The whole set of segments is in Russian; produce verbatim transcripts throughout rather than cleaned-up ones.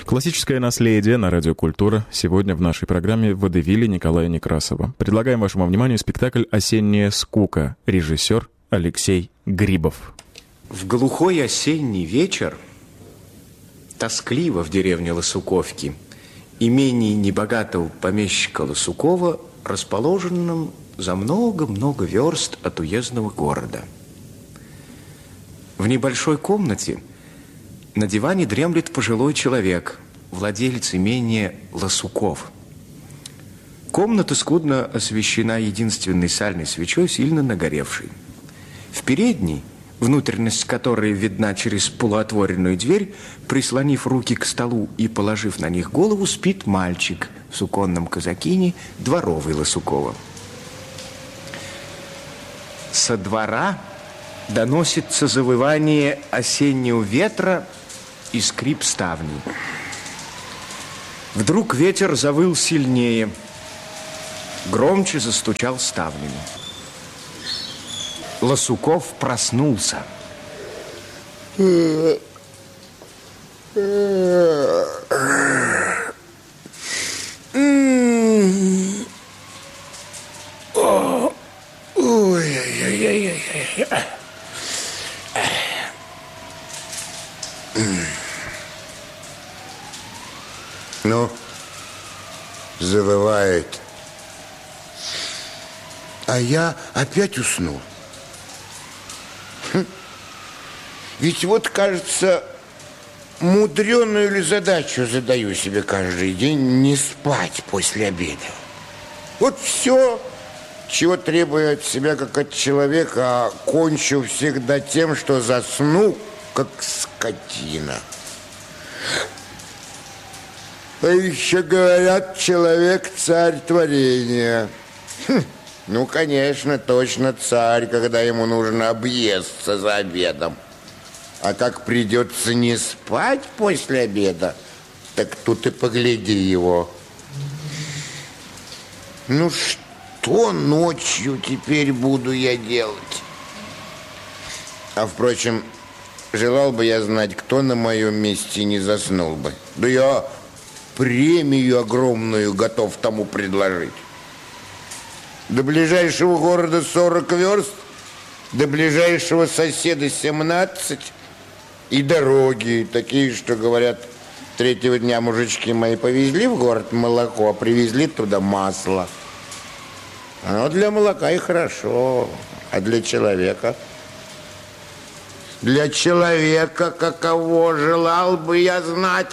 Классическое наследие на радио «Культура» сегодня в нашей программе «Водевили» Николая Некрасова. Предлагаем вашему вниманию спектакль «Осенняя скука». Режиссер Алексей Грибов. В глухой осенний вечер, тоскливо в деревне Лосуковки, имении небогатого помещика Лосукова, расположенном за много-много верст от уездного города. В небольшой комнате на диване дремлет пожилой человек, владелец имения Лосуков. Комната скудно освещена единственной сальной свечой, сильно нагоревшей. В передней, внутренность которой видна через полуотворенную дверь, прислонив руки к столу и положив на них голову, спит мальчик в суконном казакине, дворовый Лосукова. Со двора доносится завывание осеннего ветра и скрип ставней. Вдруг ветер завыл сильнее, громче застучал ставнями. Лосуков проснулся. Ой-ой-ой-ой-ой. Ну, завывает. А я опять уснул. Хм. Ведь вот, кажется, мудреную ли задачу задаю себе каждый день не спать после обеда. Вот все, чего требую от себя, как от человека, а кончу всегда тем, что засну, как скотина. А еще говорят, человек царь творения. Хм, ну, конечно, точно царь, когда ему нужно объесться за обедом. А как придется не спать после обеда, так тут и погляди его. Ну, что ночью теперь буду я делать? А, впрочем, желал бы я знать, кто на моем месте не заснул бы. Да я премию огромную готов тому предложить. До ближайшего города сорок верст, до ближайшего соседа семнадцать, и дороги такие, что, говорят, третьего дня мужички мои повезли в город молоко, а привезли туда масло. Оно для молока и хорошо, а для человека... Для человека каково, желал бы я знать.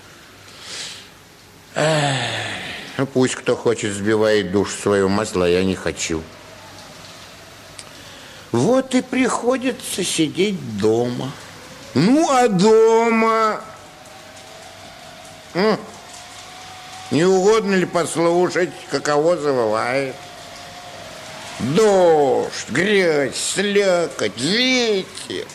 Эх, пусть кто хочет сбивает душу свою масло, я не хочу. Вот и приходится сидеть дома. Ну, а дома... М? Не угодно ли послушать, каково завывает? Дождь, грязь, слякоть, ветер.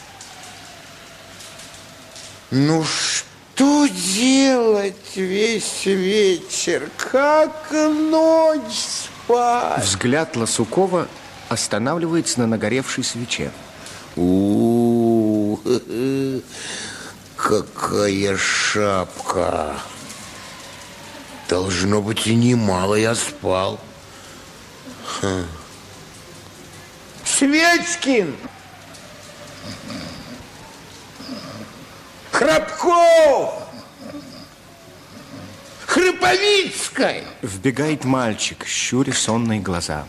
Ну, что делать весь вечер? Как ночь спать? Взгляд Лосукова останавливается на нагоревшей свече. У-у-у, какая шапка! Должно быть, и немало я спал. Ха. Свечкин! Храбков! Храповицкая! Вбегает мальчик, щуря сонные глаза.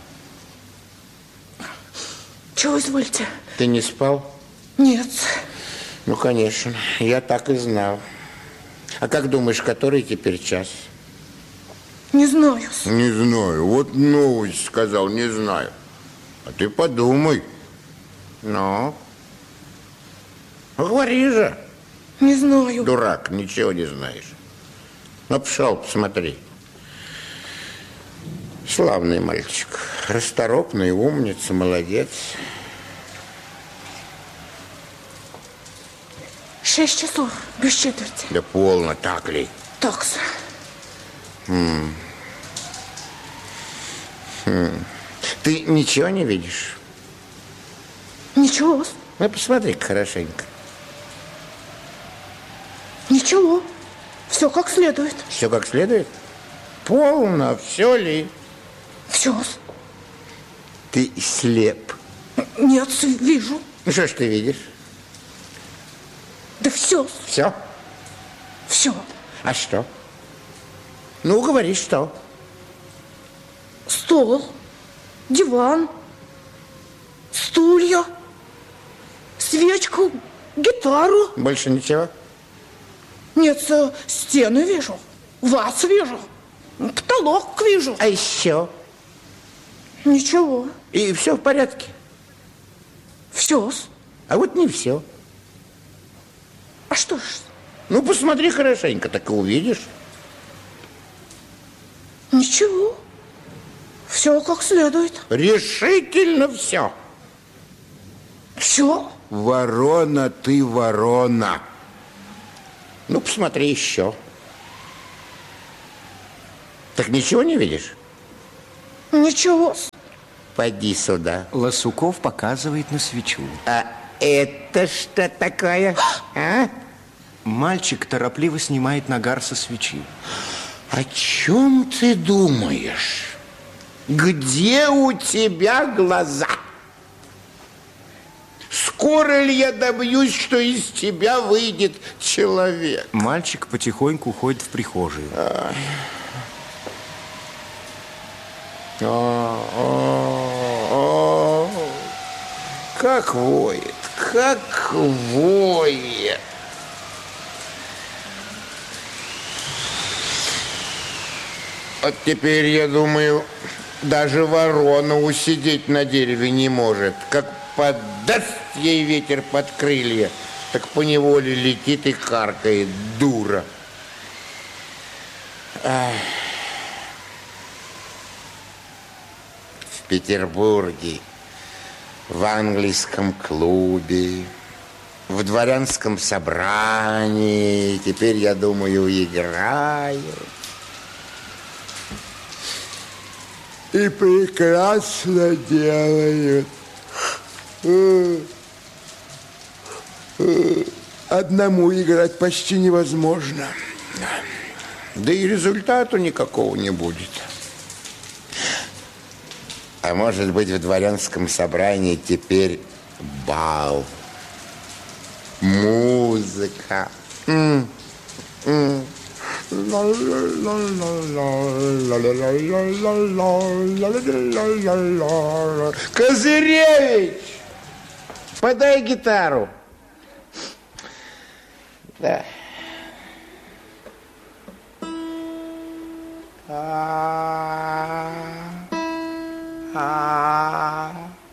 Чего извольте? Ты не спал? Нет. Ну, конечно, я так и знал. А как думаешь, который теперь час? Не знаю. Не знаю. Вот новость сказал, не знаю. А ты подумай. Ну? Говори же. Не знаю. Дурак, ничего не знаешь. Ну, пошел, посмотри. Славный мальчик. Расторопный, умница, молодец. Шесть часов, без четверти. Да полно, так ли? Так-с. Хм. Хм. Ты ничего не видишь? Ничего. Ну, посмотри-ка хорошенько. Ничего. Все как следует. Все как следует? Полно, все ли? Все. Ты слеп. Нет, вижу. Ну, что ж ты видишь? Да все. Все? Все. А что? Ну, говори, что? Стол, диван, стулья, свечку, гитару. Больше ничего? Нет, э, стены вижу, вас вижу, потолок вижу. А еще? Ничего. И все в порядке? Все. А вот не все. А что ж? Ну, посмотри хорошенько, так и увидишь. Ничего. Все как следует. Решительно все. Все. Ворона ты, ворона. Ну, посмотри еще. Так ничего не видишь? Ничего. Поди сюда. Лосуков показывает на свечу. А это что такое? А? Мальчик торопливо снимает нагар со свечи. О чем ты думаешь? Где у тебя глаза? Скоро ли я добьюсь, что из тебя выйдет человек? Мальчик потихоньку уходит в прихожую. О, как воет, как воет. Вот теперь, я думаю, даже ворона усидеть на дереве не может. Как подаст ей ветер под крылья, так поневоле летит и каркает, дура. Ах. В Петербурге, в английском клубе, в дворянском собрании, теперь, я думаю, играют. И прекрасно делают. Одному играть почти невозможно. Да и результату никакого не будет. А может быть, в дворянском собрании теперь бал, музыка. М -м. Козыревич, подай гитару. Да. А, а,